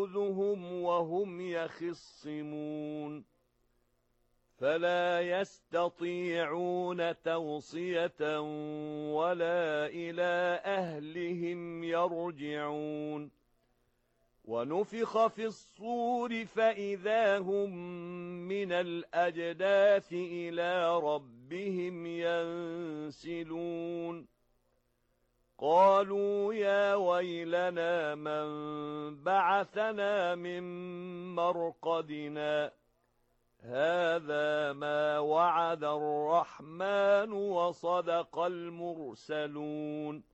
تأخذهم وهم يخصمون فلا يستطيعون توصية ولا إلى أهلهم يرجعون ونفخ في الصور فإذا هم من الأجداث إلى ربهم ينسلون قالوا يا ويلنا من بعثنا من مرقدنا هذا ما وعد الرحمن وصدق المرسلون